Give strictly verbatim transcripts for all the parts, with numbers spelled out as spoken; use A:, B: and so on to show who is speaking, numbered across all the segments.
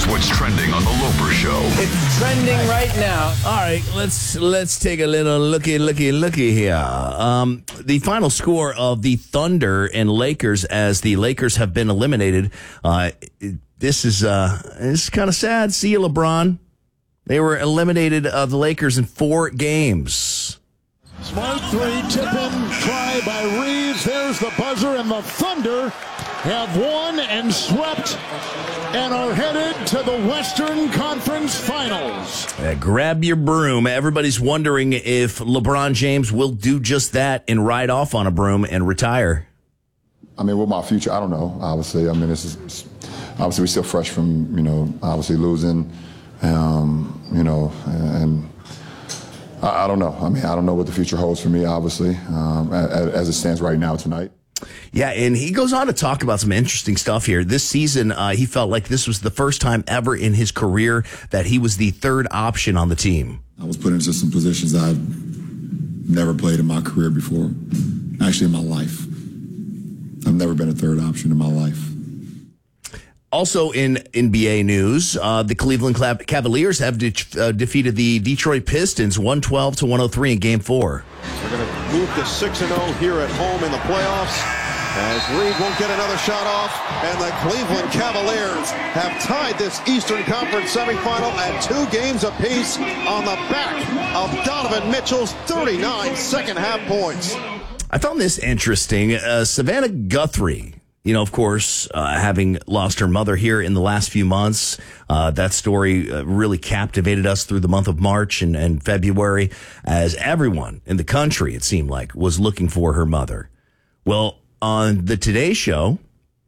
A: Here's what's trending on the Loper Show.
B: It's trending right now.
C: All right, let's let's take a little looky, looky, looky here. Um, the final score of the Thunder and Lakers, as the Lakers have been eliminated. Uh, this is uh, this is kind of sad. See you, LeBron. They were eliminated of the Lakers in four games.
D: Smart three, tip in, try by Reeves. There's the buzzer, and the Thunder have won and swept and are headed to the Western Conference Finals.
C: Uh, grab your broom. Everybody's wondering if LeBron James will do just that and ride off on a broom and retire.
E: I mean, with my future, I don't know, obviously. I mean, this is obviously we're still fresh from, you know, obviously losing, um, you know, and I, I don't know. I mean, I don't know what the future holds for me, obviously, um, as, as it stands right now tonight.
C: Yeah, and he goes on to talk about some interesting stuff here. This season, uh, he felt like this was the first time ever in his career that he was the third option on the team.
E: I was put into some positions I've never played in my career before, actually in my life. I've never been a third option in my life.
C: Also in N B A news, uh, the Cleveland Cavaliers have de- uh, defeated the Detroit Pistons one twelve to one oh three in Game four.
F: We're going to move to six and oh here at home in the playoffs, as Reed won't get another shot off, and the Cleveland Cavaliers have tied this Eastern Conference semifinal at two games apiece on the back of Donovan Mitchell's thirty-nine second-half points.
C: I found this interesting. Uh, Savannah Guthrie, you know, of course, uh, having lost her mother here in the last few months, uh, that story uh, really captivated us through the month of March and, and February, as everyone in the country, it seemed like, was looking for her mother. Well, on the Today Show,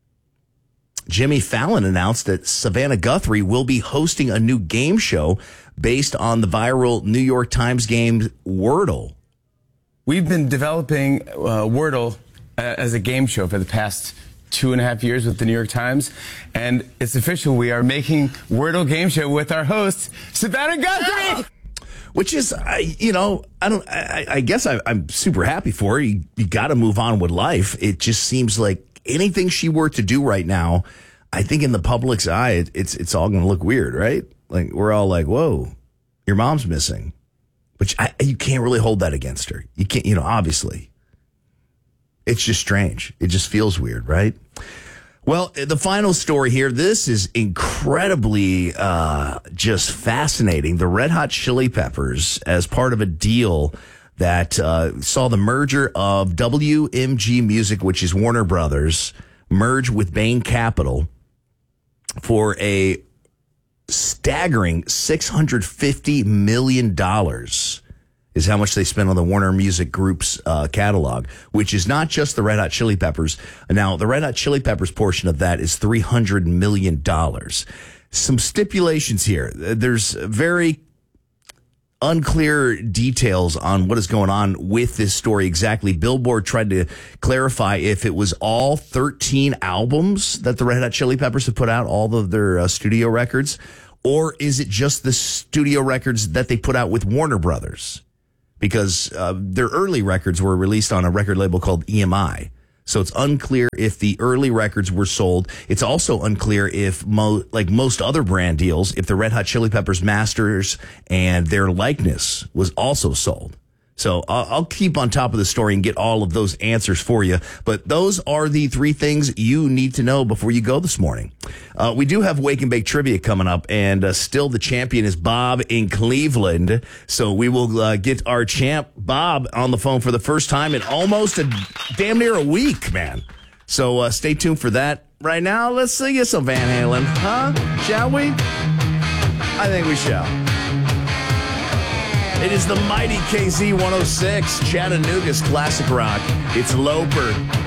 C: Jimmy Fallon announced that Savannah Guthrie will be hosting a new game show based on the viral New York Times game Wordle.
G: We've been developing uh, Wordle uh, as a game show for the past two and a half years with the New York Times, and it's official. We are making Wordle game show with our host, Savannah Guthrie.
C: Which is, I, you know, I don't. I, I guess I, I'm super happy for her. You, you got to move on with life. It just seems like anything she were to do right now, I think in the public's eye, it, it's it's all going to look weird, right? Like we're all like, "Whoa, your mom's missing," which I, you can't really hold that against her. You can't, you know, obviously. It's just strange. It just feels weird, right? Well, the final story here, this is incredibly uh, just fascinating. The Red Hot Chili Peppers, as part of a deal that uh, saw the merger of W M G Music, which is Warner Brothers, merge with Bain Capital for a staggering six hundred fifty million dollars. Is how much they spent on the Warner Music Group's uh, catalog, which is not just the Red Hot Chili Peppers. Now, the Red Hot Chili Peppers portion of that is three hundred million dollars. Some stipulations here. There's very unclear details on what is going on with this story exactly. Billboard tried to clarify if it was all thirteen albums that the Red Hot Chili Peppers have put out, all of their uh, studio records, or is it just the studio records that they put out with Warner Brothers? Because uh, their early records were released on a record label called E M I. So it's unclear if the early records were sold. It's also unclear if, mo- like most other brand deals, if the Red Hot Chili Peppers masters and their likeness was also sold. So I'll, I'll keep on top of the story and get all of those answers for you. But those are the three things you need to know before you go this morning. Uh, we do have Wake and Bake trivia coming up, and uh, still the champion is Bob in Cleveland. So we will uh, get our champ, Bob, on the phone for the first time in almost a damn near a week, man. So uh, stay tuned for that. Right now, let's sing you some Van Halen, huh? Shall we? I think we shall. It is the mighty K Z one oh six, Chattanooga's classic rock. It's Loper.